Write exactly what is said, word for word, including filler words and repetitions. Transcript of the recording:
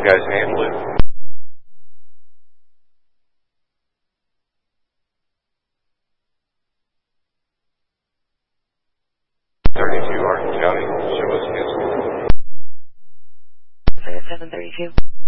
guys handle it? thirty-two, Arden County, show us cancel. seven thirty-two.